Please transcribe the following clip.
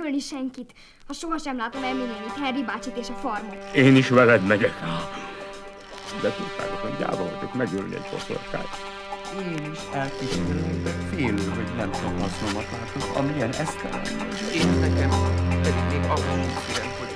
megölni senkit, ha sohasem látom Emmy nénit, Harry bácsit és a farmot. Én is veled megyek. De túlságosan gyáva vagyok megölni egy boszorkányt. Én is elkísérlek, de félő, hogy nem sok hasznomat látok, amilyen eszterelni. És nekem pedig még abban is szívem, hogy